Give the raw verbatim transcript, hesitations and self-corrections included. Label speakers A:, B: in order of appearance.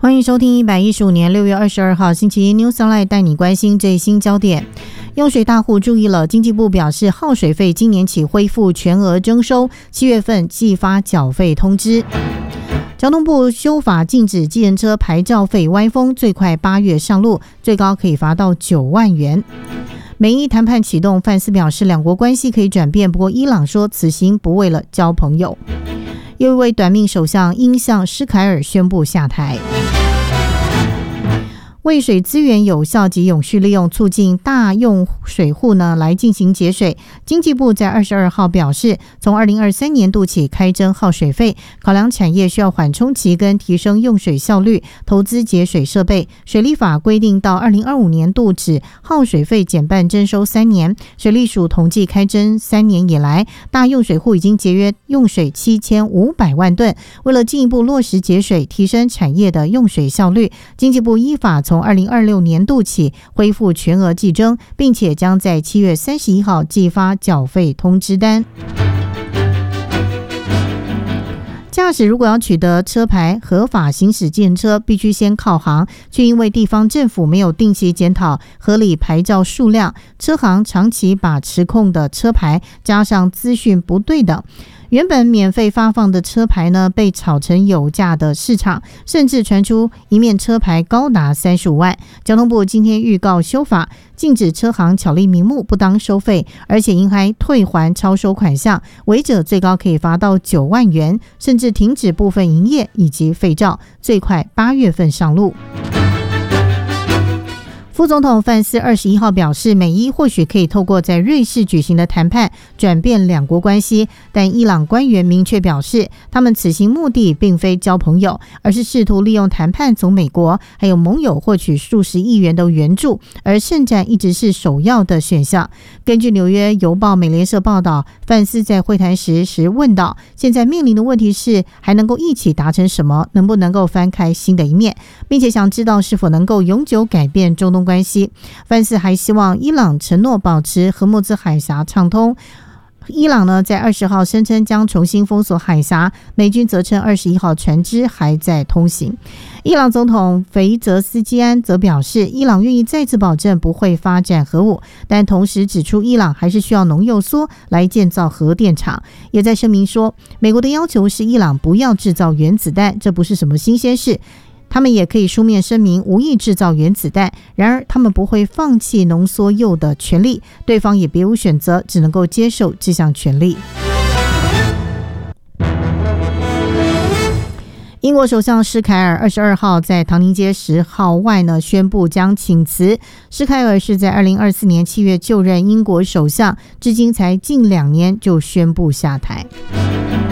A: 欢迎收听一百一十五年六月二十二号星期一 News Online 带你关心最新焦点。用水大户注意了，经济部表示耗水费今年起恢复全额征收，七月份寄发缴费通知。交通部修法禁止计程车牌照费歪风，最快八月上路，最高可以罚到九万元。美伊谈判启动，范斯表示两国关系可以转变，不过伊朗说此行不为了交朋友。又一位短命首相英相施凯尔宣布下台。为水资源有效及永续利用，促进大用水户呢来进行节水。经济部在二十二号表示，从二零二三年度起开征耗水费，考量产业需要缓冲期跟提升用水效率，投资节水设备。水利法规定到二零二五年度止耗水费减半征收三年。水利署统计开征三年以来，大用水户已经节约用水七千五百万吨。为了进一步落实节水，提升产业的用水效率，经济部依法从从二零二六年度起恢复全额计征，并且将在七月三十一号寄发缴费通知单。驾驶如果要取得车牌合法行驶计程车，必须先考行，却因为地方政府没有定期检讨合理牌照数量，车行长期把持控的车牌加上资讯不对等，原本免费发放的车牌呢，被炒成有价的市场，甚至传出一面车牌高达三十五万。交通部今天预告修法，禁止车行巧立名目不当收费，而且应还退还超收款项，违者最高可以罚到九万元，甚至停止部分营业以及废照，最快八月份上路。副总统范斯二十一号表示，美伊或许可以透过在瑞士举行的谈判转变两国关系，但伊朗官员明确表示，他们此行目的并非交朋友，而是试图利用谈判从美国还有盟友获取数十亿元的援助，而圣战一直是首要的选项。根据纽约邮报美联社报道，范斯在会谈时时问到，现在面临的问题是还能够一起达成什么，能不能够翻开新的一面，并且想知道是否能够永久改变中东关系。范斯还希望伊朗承诺保持荷木兹海峡畅通。伊朗呢，在二十号声称将重新封锁海峡，美军则称二十一号船只还在通行。伊朗总统菲泽斯基安则表示，伊朗愿意再次保证不会发展核武，但同时指出伊朗还是需要农铀缩来建造核电厂，也在声明说，美国的要求是伊朗不要制造原子弹，这不是什么新鲜事。他们也可以书面声明无意制造原子弹，然而他们不会放弃浓缩铀的权利，对方也别无选择，只能够接受这项权利。英国首相施凯尔二十二号在唐宁街十号外呢宣布将请辞。施凯尔是在二零二四年七月就任英国首相，至今才近两年就宣布下台。